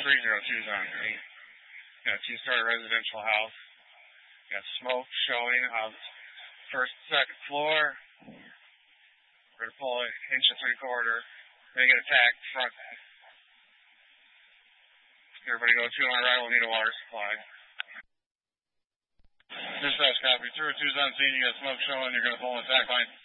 302's on 8. Got a two-story residential house. Got smoke showing on first, second floor. We're going to pull 1 inch and 3/4. Then get attacked front. Everybody go 2 on right. We'll need a water supply. Dispatch copy. 302's on scene. You got smoke showing. You're going to pull an attack line.